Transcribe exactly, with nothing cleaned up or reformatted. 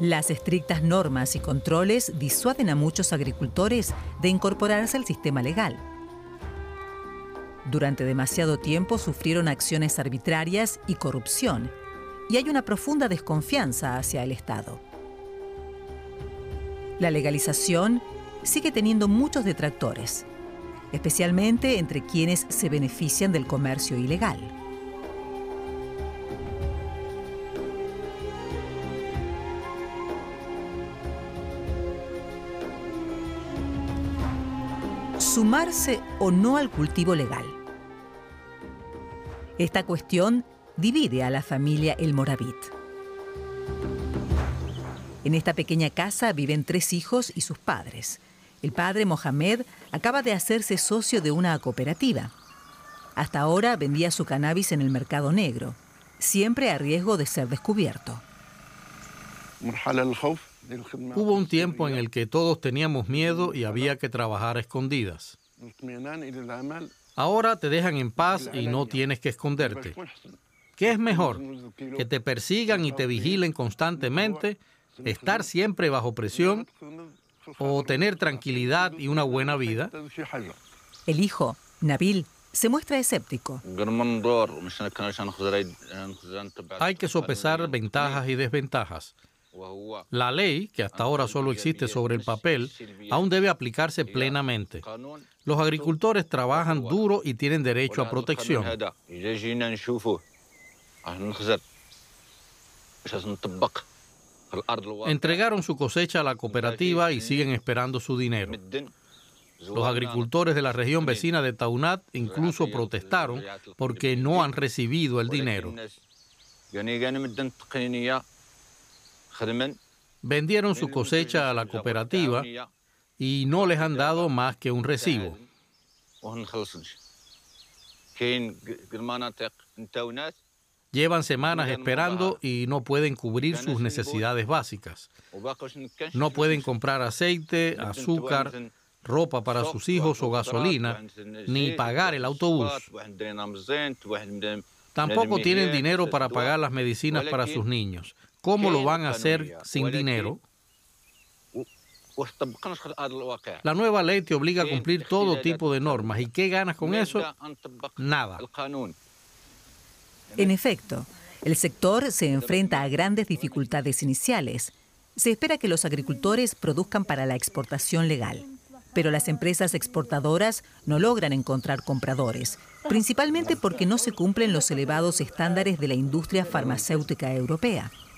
Las estrictas normas y controles disuaden a muchos agricultores de incorporarse al sistema legal. Durante demasiado tiempo sufrieron acciones arbitrarias y corrupción, y hay una profunda desconfianza hacia el Estado. La legalización sigue teniendo muchos detractores, especialmente entre quienes se benefician del comercio ilegal. Sumarse o no al cultivo legal. Esta cuestión divide a la familia El Moravit. En esta pequeña casa viven tres hijos y sus padres. El padre, Mohamed, acaba de hacerse socio de una cooperativa. Hasta ahora vendía su cannabis en el mercado negro, siempre a riesgo de ser descubierto. Hubo un tiempo en el que todos teníamos miedo y había que trabajar a escondidas. Ahora te dejan en paz y no tienes que esconderte. ¿Qué es mejor? ¿Que te persigan y te vigilen constantemente, estar siempre bajo presión, o tener tranquilidad y una buena vida? El hijo, Nabil, se muestra escéptico. Hay que sopesar ventajas y desventajas. La ley, que hasta ahora solo existe sobre el papel, aún debe aplicarse plenamente. Los agricultores trabajan duro y tienen derecho a protección. Entregaron su cosecha a la cooperativa y siguen esperando su dinero. Los agricultores de la región vecina de Taunat incluso protestaron porque no han recibido el dinero. Vendieron su cosecha a la cooperativa y no les han dado más que un recibo. Llevan semanas esperando y no pueden cubrir sus necesidades básicas. No pueden comprar aceite, azúcar, ropa para sus hijos o gasolina, ni pagar el autobús. Tampoco tienen dinero para pagar las medicinas para sus niños. ¿Cómo lo van a hacer sin dinero? La nueva ley te obliga a cumplir todo tipo de normas. ¿Y qué ganas con eso? Nada. En efecto, el sector se enfrenta a grandes dificultades iniciales. Se espera que los agricultores produzcan para la exportación legal, pero las empresas exportadoras no logran encontrar compradores, principalmente porque no se cumplen los elevados estándares de la industria farmacéutica europea.